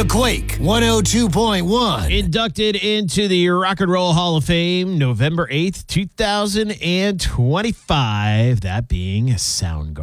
The Quake 102.1. Inducted into the Rock and Roll Hall of Fame November 8th, 2025. That being Soundgarden.